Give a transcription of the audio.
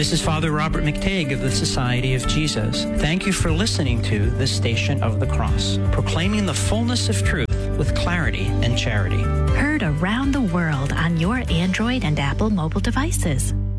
This is Father Robert McTague of the Society of Jesus. Thank you for listening to the Station of the Cross, proclaiming the fullness of truth with clarity and charity. Heard around the world on your Android and Apple mobile devices.